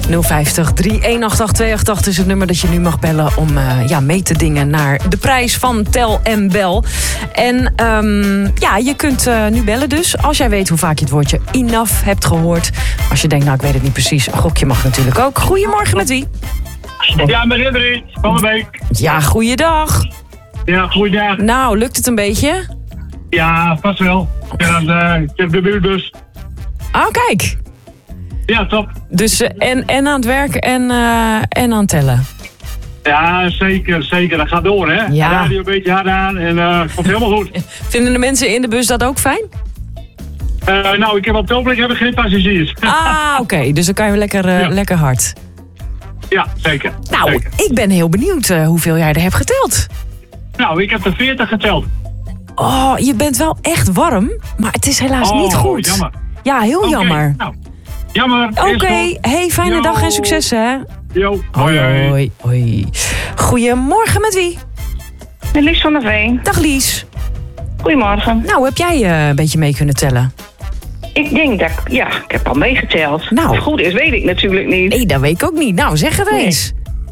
050 3188288 is het nummer dat je nu mag bellen om mee te dingen naar de prijs van Tel en Bel. En je kunt nu bellen dus. Als jij weet hoe vaak je het woordje enough hebt gehoord. Als je denkt, nou ik weet het niet precies. Een gokje mag natuurlijk ook. Goedemorgen, met wie? Ja, met Ridderie van de Beek. Ja, goeiedag. Ja, goeiedag. Nou, lukt het een beetje? Ja, vast wel. Ik heb de buurtbus. Oh, kijk. Ja, top. Dus en aan het werk en aan het tellen. Ja, zeker. Dat gaat door, hè. Ja. Radio een beetje hard aan en het komt helemaal goed. Vinden de mensen in de bus dat ook fijn? Nou, ik heb op het ogenblik geen passagiers. Ah, oké. Dus dan kan je lekker hard. Ja, zeker. Nou, zeker. Ik ben heel benieuwd hoeveel jij er hebt geteld. Nou, ik heb er 40 geteld. Oh, je bent wel echt warm, maar het is helaas niet goed. Jammer. Ja, heel jammer. Nou, jammer. Oké, hey, fijne dag en succes, hè. Jo. Hoi. Goedemorgen, met wie? Met Lies van der Veen. Dag Lies. Goedemorgen. Nou, heb jij een beetje mee kunnen tellen? Ik denk dat ik heb al meegeteld. Nou. Of het goed is, weet ik natuurlijk niet. Nee, dat weet ik ook niet. Nou, zeg het eens.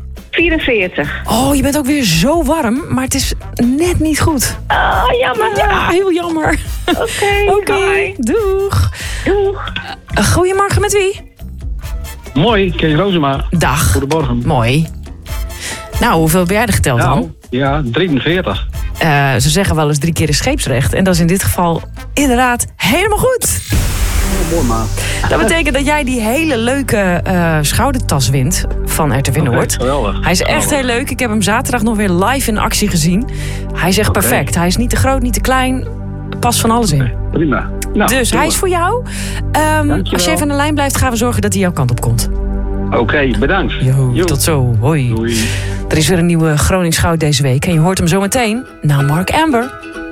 44. Oh, je bent ook weer zo warm, maar het is net niet goed. Ah, jammer. Ja, heel jammer. Oké. Doeg. Goedemorgen, met wie? Mooi, Kees Rozema. Dag. Goedemorgen. Mooi. Nou, hoeveel heb jij er geteld dan? Nou, ja, 43. Ze zeggen wel eens 3 keer is scheepsrecht. En dat is in dit geval inderdaad helemaal goed. Mooi man. Dat betekent dat jij die hele leuke schoudertas wint van RTV Noord. Geweldig. Hij is echt heel leuk. Ik heb hem zaterdag nog weer live in actie gezien. Hij is echt perfect. Hij is niet te groot, niet te klein. Past van alles in. Prima. Nou, Dus hij is voor jou. Als je even aan de lijn blijft, gaan we zorgen dat hij jouw kant op komt. Oké, bedankt. Jo, tot zo. Hoi. Doei. Er is weer een nieuwe Gronings Goud deze week. En je hoort hem zo meteen na Mark Amber.